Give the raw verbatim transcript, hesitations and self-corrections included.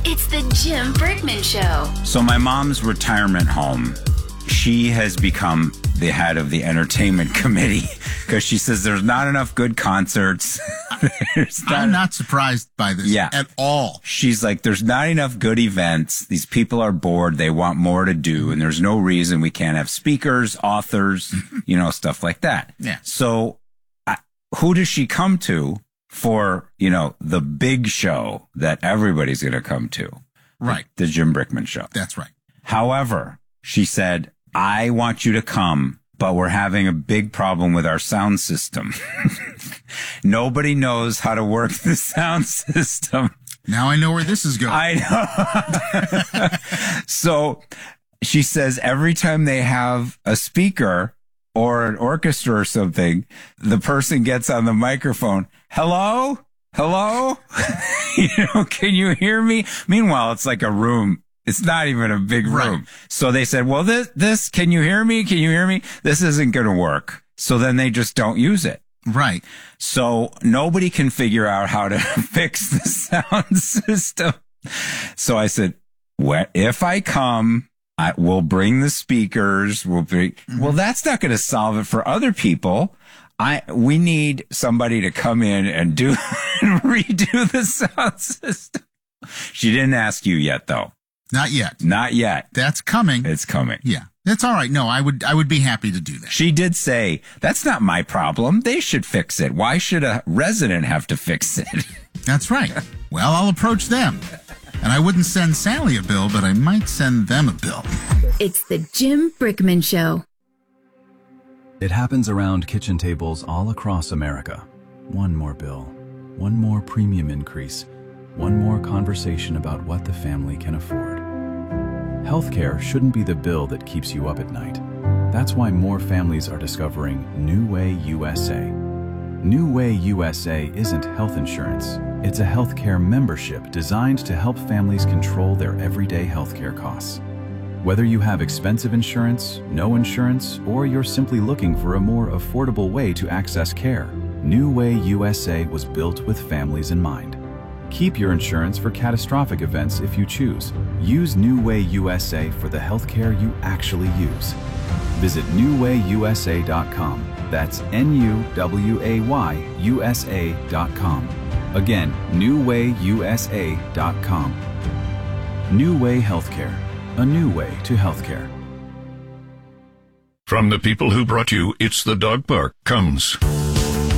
It's the Jim Brickman Show. So my mom's retirement home, she has become the head of the entertainment committee because she says there's not enough good concerts. not I'm not surprised by this yeah. at all. She's like, there's not enough good events. These people are bored. They want more to do. And there's no reason we can't have speakers, authors, you know, stuff like that. Yeah. So I, who does she come to for, you know, the big show that everybody's going to come to? Right. The, the Jim Brickman Show. That's right. However, she said, I want you to come, but we're having a big problem with our sound system. Nobody knows how to work the sound system. Now I know where this is going. I know. So she says every time they have a speaker or an orchestra or something, the person gets on the microphone. Hello? Hello? You know, can you hear me? Meanwhile, it's like a room. It's not even a big room. Right. So they said, well, this, this, can you hear me? Can you hear me? This isn't going to work. So then they just don't use it. Right. So nobody can figure out how to fix the sound system. So I said, well, if I come, I will bring the speakers. We'll bring, mm-hmm. Well, that's not going to solve it for other people. I, we need somebody to come in and do, and redo the sound system. She didn't ask you yet, though. Not yet. Not yet. That's coming. It's coming. Yeah. That's all right. No, I would I would be happy to do that. She did say, that's not my problem. They should fix it. Why should a resident have to fix it? That's right. Well, I'll approach them. And I wouldn't send Sally a bill, but I might send them a bill. It's the Jim Brickman Show. It happens around kitchen tables all across America. One more bill. One more premium increase. One more conversation about what the family can afford. Healthcare shouldn't be the bill that keeps you up at night. That's why more families are discovering New Way U S A. New Way U S A isn't health insurance. It's a healthcare membership designed to help families control their everyday healthcare costs. Whether you have expensive insurance, no insurance, or you're simply looking for a more affordable way to access care, New Way U S A was built with families in mind. Keep your insurance for catastrophic events if you choose. Use New Way U S A for the healthcare you actually use. Visit new way u s a dot com. That's N U W A Y U S A dot com. Again, new way u s a dot com. New Way Healthcare. A new way to healthcare. From the people who brought you It's the Dog Park comes